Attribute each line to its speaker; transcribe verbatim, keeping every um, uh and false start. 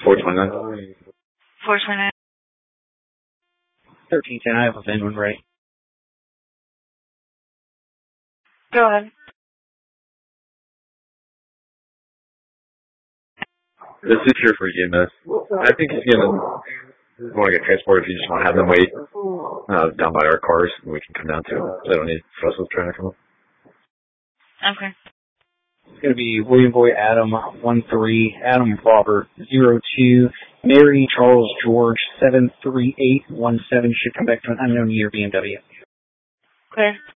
Speaker 1: four twenty-nine.
Speaker 2: four twenty-nine.
Speaker 3: thirteen ten, I have a VIN when ready.
Speaker 2: Go ahead.
Speaker 1: This is here for E M S. I think he's going to want to get transported if you just want to have them wait uh, down by our cars, and we can come down to them. So I don't need Russell's trying to come up.
Speaker 2: Okay.
Speaker 3: It's going to be William Boy Adam one three, Adam Robert zero two, Mary Charles George seven three eight one seven. Should come back to an unknown year B M W.
Speaker 2: Clear.